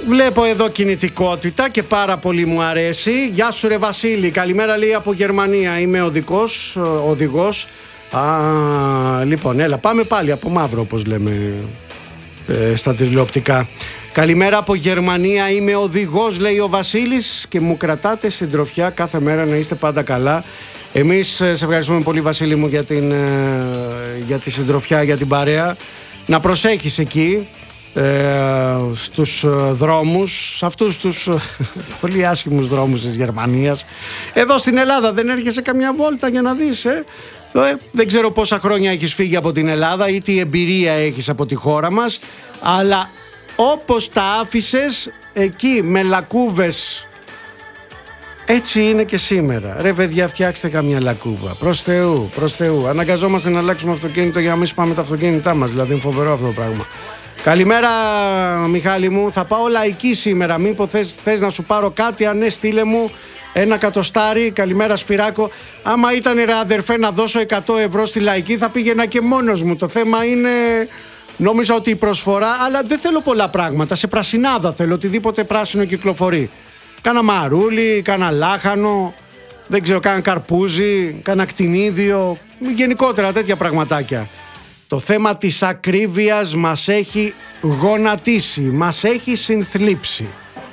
Βλέπω εδώ κινητικότητα και πάρα πολύ μου αρέσει. Γεια σου ρε Βασίλη, καλημέρα λέει από Γερμανία. Είμαι οδηγός. Λοιπόν, έλα πάμε πάλι από μαύρο όπως λέμε στα τηλεοπτικά. Καλημέρα από Γερμανία, είμαι οδηγός λέει ο Βασίλης και μου κρατάτε συντροφιά κάθε μέρα, να είστε πάντα καλά. Εμείς σε ευχαριστούμε πολύ Βασίλη μου για τη συντροφιά, για την παρέα. Να προσέχεις εκεί στους δρόμους, σε αυτούς τους πολύ άσχημους δρόμους της Γερμανίας. Εδώ στην Ελλάδα δεν έρχεσαι καμιά βόλτα για να δεις δεν ξέρω πόσα χρόνια έχεις φύγει από την Ελλάδα ή τι εμπειρία έχεις από τη χώρα μας, αλλά όπως τα άφησες εκεί με λακκούβες, έτσι είναι και σήμερα. Ρε παιδιά, φτιάξτε καμιά λακκούβα. Προς Θεού. Αναγκαζόμαστε να αλλάξουμε αυτοκίνητο για να μην σπάμε τα αυτοκίνητά μας. Δηλαδή είναι φοβερό αυτό το πράγμα. Καλημέρα Μιχάλη μου. Θα πάω λαϊκή σήμερα. Μήπως θες να σου πάρω κάτι? Αν ναι, στείλε μου ένα κατοστάρι. Καλημέρα Σπυράκο. Άμα ήταν ρε αδερφέ να δώσω 100 ευρώ στη λαϊκή, θα πήγαινα και μόνος μου. Το θέμα είναι, νόμιζα ότι η προσφορά, αλλά δεν θέλω πολλά πράγματα. Σε πρασινάδα θέλω, οτιδήποτε πράσινο κυκλοφορεί. Κάνα μαρούλι, κάνα λάχανο, δεν ξέρω, κάνα καρπούζι, κάνα κτηνίδιο, γενικότερα τέτοια πραγματάκια. Το θέμα της ακρίβειας μας έχει γονατίσει, μας έχει συνθλίψει.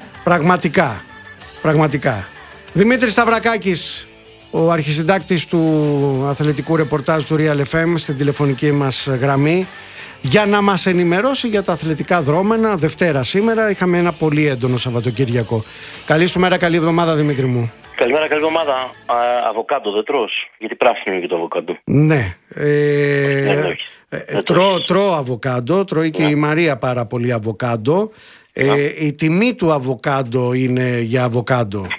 Πραγματικά. Δημήτρης Σταυρακάκης, ο αρχισυντάκτης του αθλητικού ρεπορτάζ του Real FM, στην τηλεφωνική μας γραμμή, για να μας ενημερώσει για τα αθλητικά δρόμενα. Δευτέρα σήμερα, είχαμε ένα πολύ έντονο Σαββατοκύριακο. Καλή σου μέρα, καλή εβδομάδα Δημήτρη μου. Καλημέρα, καλή εβδομάδα. Αβοκάντο δεν τρως? Γιατί πράσινο είναι και το αβοκάντο. Ναι. Τρώω αβοκάντο, τρώει και η Μαρία πάρα πολύ αβοκάντο. Η τιμή του αβοκάντο είναι για αβοκάντο.